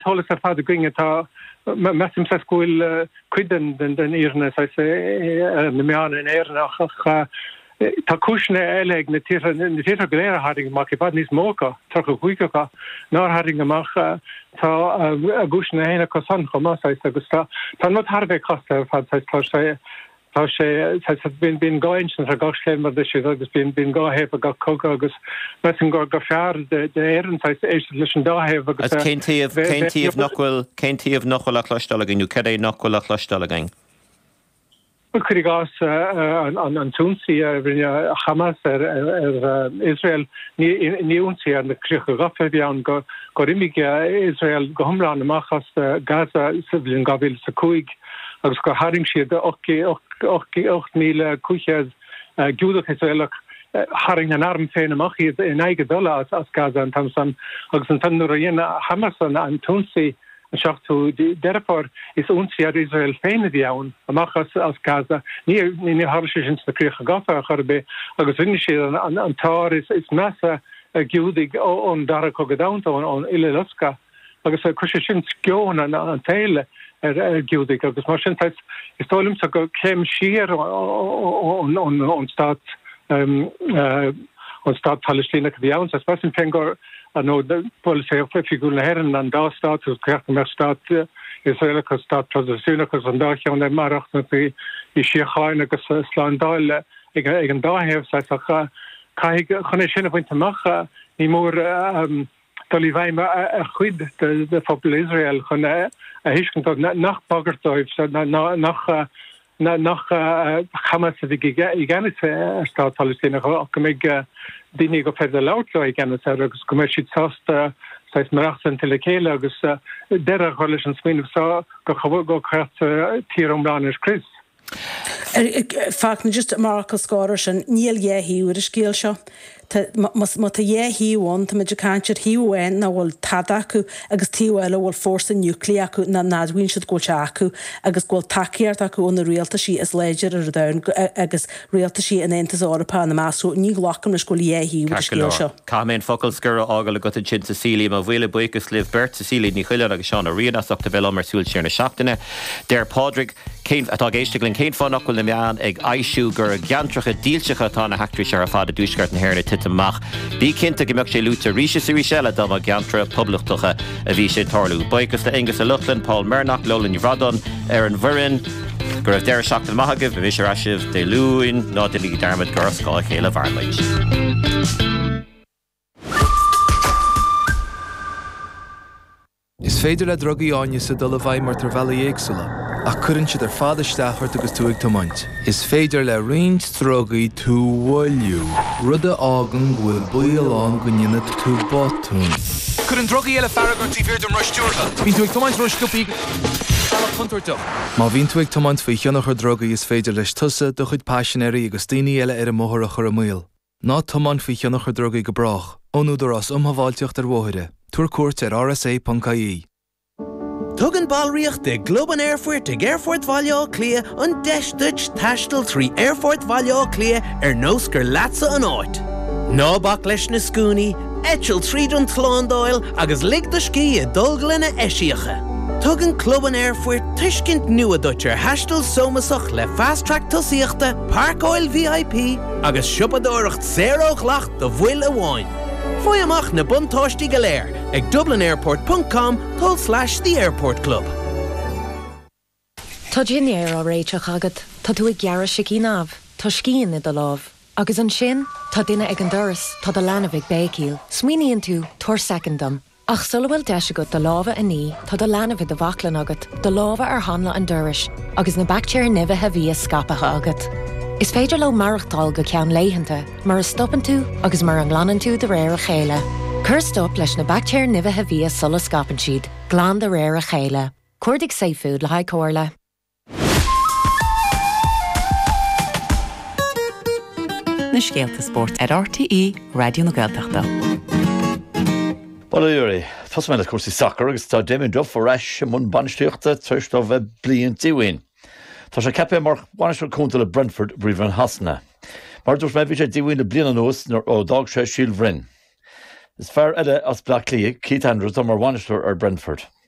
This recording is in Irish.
tolas fad gwinge ta messim sa school quidden den irne sa na mean in nach ta kushne eleg na tira glera haring mak bad nis moka ta kuika nar haring mak ta gushne ena kosan khoma sa gusta tan not harbe costa fad sa tá sé bin gáinsin a gasléimar de sé agus bin gáhéh a ga coga agus me an go fear de éan é leis an dáhéh agus céintíomh nachhfuil a chluisteala gin, ce é nachhfuil a chluisteala gain. Chuig gas an túnsaí rinne Hamas Israel níúnsaí an na crucha gafe bhean go imig Israel go thomláin amachchas Gaza siblin gabil sa cuaig agus go haring siad 8,000 cuiches giúdach Israelach haring an arm féin amach iad in aige dola as Gaza an tamsan agus an tan nuair a dhéana Hamas an túnsaí an seachtú derapar is únsaí ar Israel féin a bheann amachchas as Gaza ní har sé sin na críocha gafa charbé agus rinne siad an tár is mesa giúdig ón dara go godáanta ón ile luska agus chuise sin sceón an téile giúdig agus mar sin is tólim sa go céim siar ón stát Palestina go bheann sa spasin pengor no policy figure na herren an da staat krecht mer staat Israel ko staat tradisione ko an da an marach i Sheikhain agus Slandal egen da hef sa kann sinnne point macha ni mór Talibain a chud de popul Israel chun a hiisken nach baggertoif nach Hamas i gan staat Palestina go mé Dini go fed lautlo igen agus go si sásta sais marachsan til chéile agus deire cholle an smíh sa go chat tíomlánis Chris. Fána just Marcus Scóir sin níl dhéhíú a scéal seo. Má tá dhéhíúhain tá meidir cantir hiúhain na bhfuil tada acu agus tíhile bhfuil fórsa núclea acu na nadhain siad ggóilte acu agus ghfuil takeíart acu ón na rialta sí is léidir ar dain agus rialta sí in Aontas Eorpa na measú ní ghlacham na scoil dhéhíú a scéal seo. Cáimén focail scura ágal a go an sin Cecília má bhfuile buchas libh Bert Cecília ní chuile agus seán a rianasach de bhfuil mar súil séar na seachtaine. Déir Pádraig atá géisteach céin fánachil na meán ag aisisiú gur geantracha díaltecha tá na heachtarí ar a fád a dúsgart na hairna titamach. Bí cinnta go meach sé lúta ríise suísele dá geantra poblachtacha a bhí sé tarlú. Buchas le Ingus a Luchlan, Paul Murnach, Lolin Radon, Aaron Vurin, gur deir seachtail maithagah bhí sé raisibh de luúin ná de lí Dermot gur scáil chéile bharlaid. Is féidir le drogaí áine sa dul a bhaid mar tar bhela éagsúla, ach cuireann siad ar fada steachart agus tú ag tomaint. Is féidir le riint drogaí tú bhfuilú, rud a ágan bhfuil buíoláin go nionad tú botún. Cuireann drogaí eile faragart tí bhíir dom roisteúrtha. Bhín tú ag tomaint roisteúpaí Má bhín tú ag tomaint faoi cheannach ar drogaí is féidir leis tusa do chuid páisinéirí agus daoine eile ar a móthar a chur a míl. Ná tomaint faoi cheannach ar drogaí go brach, ónúdar as umhaváilteocht ar bmhóire. Tuair cuairt ar rsa.ie. Tugan ballríocht de Globan Airfort ag Airfort Valleá Clia an deisdit taistal trí Airfort Valleá Clia ar nósgur latsa an áit. Nábach leis na scúnaí, eitiil tríd an tláindáil agus lig de scí a dulglanna eisiacha. Tugan Globan Airfort tuiscint nua duitir haistal somasach le fast-track tusaíochta, Park Oil VIP agus siupadóireacht 0 glacht do bhfuil a bháin. Foy amach na buntáistí go léir ag dublinairport.com/the airport club. Tá dinnéir á réiteach agad, tá tú ag gearra sé cínámh, tá scían i do lámh. Agus an sin, tá duine ag an doras, tá do leanamh ag bécíl, smuoíonn tú tuair secondam. Ach sulla bhfuil deise go do lámha a ní, tá do leanamh do bhaclan agat, do lámha ar tháinig an doras, agus na bactéir nimhithe bhí scapatha agat. Is féidir le marachtáil go ceann léitheanta, mar a stoppan tú agus mar an ghlanan tú de réir a chéile. Cur stop leis na bactéir nimhithe bhí sulla scapan siad, glán de réir a chéile. Cuirdigh Seafood le haid cóirle. Na scéalta sport ar RTE Radio na Gaeltachta. Well, Yuri, first of all, of course, is soccer, agus tá déimid dubh for eis mun banstíochta tuaist ó bheith bliain tíhain. Tá sé ceapé mar bhainisteoir cúnta le Brentford bríomh an hasna. Mar dúirt mé bhí sé díhain le bliain an os ó dag sé síl bhrinn. Is fearr eile as Blackley, Keith Andrews, mar bhainisteoir ar Brentford.